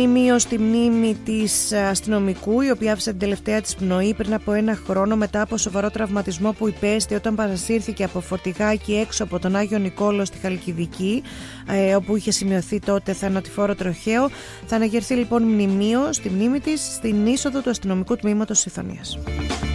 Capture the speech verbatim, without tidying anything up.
Μνημείο στη μνήμη της αστυνομικού, η οποία άφησε την τελευταία της πνοή πριν από ένα χρόνο μετά από σοβαρό τραυματισμό που υπέστη όταν παρασύρθηκε από φορτηγάκι έξω από τον Άγιο Νικόλαο στη Χαλκιδική, ε, όπου είχε σημειωθεί τότε θανατηφόρο τροχαίο. Θα αναγερθεί λοιπόν μνημείο στη μνήμη της στην είσοδο του αστυνομικού τμήματος Συμφωνίας.